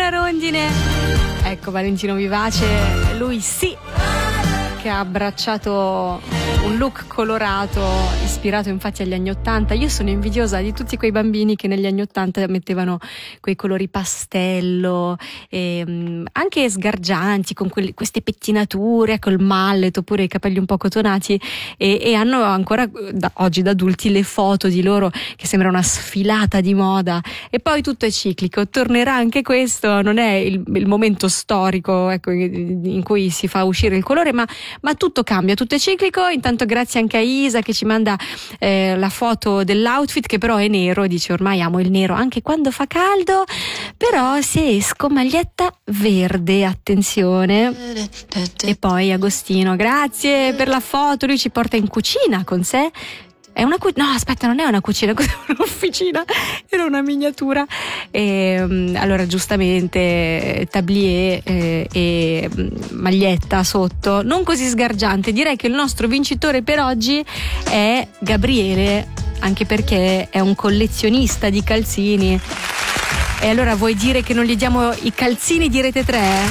Valentina Rondine. Ecco Valentino Vivace, lui sì che ha abbracciato un look colorato ispirato infatti agli anni '80. Io sono invidiosa di tutti quei bambini che negli anni '80 mettevano quei colori pastello, anche sgargianti, con queste pettinature, col mallet oppure i capelli un po' cotonati, e hanno ancora oggi da adulti le foto di loro che sembra una sfilata di moda. E poi tutto è ciclico, tornerà anche questo, non è il momento storico, ecco, in cui si fa uscire il colore, ma tutto cambia, tutto è ciclico. Intanto grazie anche a Isa che ci manda la foto dell'outfit, che però è nero, dice ormai amo il nero anche quando fa caldo, però se esco maglietta verde, attenzione. E poi Agostino, grazie per la foto, lui ci porta in cucina con sé. È una no, aspetta, non è una cucina, cos'è, un'officina? Era una miniatura. Allora, giustamente, tablier e maglietta sotto, non così sgargiante. Direi che il nostro vincitore per oggi è Gabriele, anche perché è un collezionista di calzini. E allora vuoi dire che non gli diamo i calzini di Rete 3?